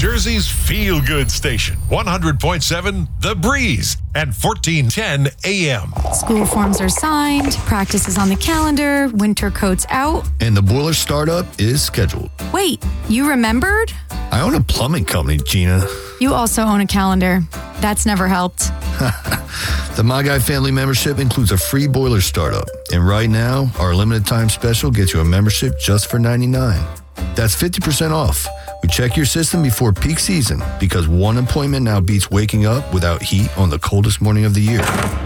Jersey's feel-good station, 100.7 The Breeze and 1410 AM. School forms are signed, practice is on the calendar, winter coat's out. And the boiler startup is scheduled. Wait, you remembered? I own a plumbing company, Gina. You also own a calendar. That's never helped. The My Guy family membership includes a free boiler startup. And right now, our limited time special gets you a membership just for $99. That's 50% off. We check your system before peak season because one appointment now beats waking up without heat on the coldest morning of the year.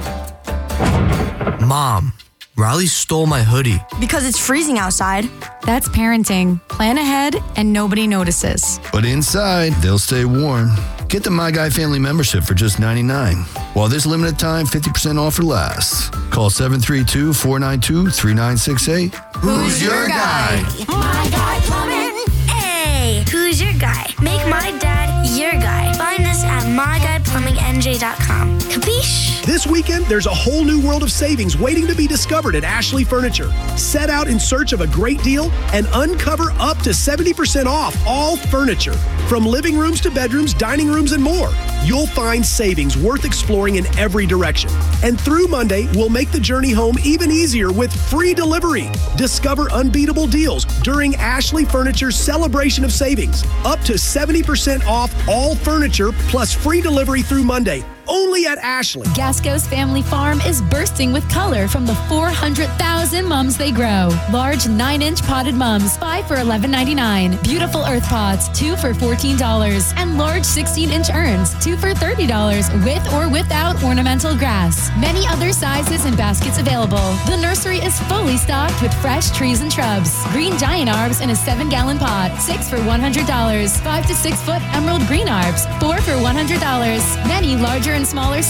Mom, Riley stole my hoodie. Because it's freezing outside. That's parenting. Plan ahead and nobody notices. But inside, they'll stay warm. Get the My Guy family membership for just $99. While this limited time 50% offer lasts. Call 732-492-3968. Who's your guy? My Guy Plumbing. Hey, who's your guy? Make my dad your guy. Find us at myguyplumbingnj.com. Capiche? This weekend, there's a whole new world of savings waiting to be discovered at Ashley Furniture. Set out in search of a great deal and uncover up to 70% off all furniture. From living rooms to bedrooms, dining rooms, and more. You'll find savings worth exploring in every direction. And through Monday, we'll make the journey home even easier with free delivery. Discover unbeatable deals during Ashley Furniture's celebration of savings. Up to 70% off all furniture plus free delivery through Monday. Only at Ashley. Gasco's Family Farm is bursting with color from the 400,000 mums they grow. Large 9-inch potted mums, 5 for $11.99. Beautiful earth pots, 2 for $14. And large 16-inch urns, 2 for $30, with or without ornamental grass. Many other sizes and baskets available. The nursery is fully stocked with fresh trees and shrubs. Green giant arbs in a 7-gallon pot, 6 for $100. 5 to 6 foot emerald green arbs, 4 for $100. Many larger and smaller